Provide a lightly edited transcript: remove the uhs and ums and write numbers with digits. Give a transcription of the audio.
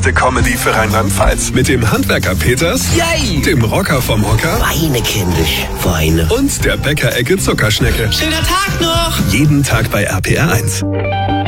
beste Comedy für Rheinland-Pfalz. Mit dem Handwerker Peters, Yay! dem Rocker vom Hocker Weine, kindisch, Weine. und der Bäckerecke Zuckerschnecke. Schöner Tag noch! Jeden Tag bei RPR 1.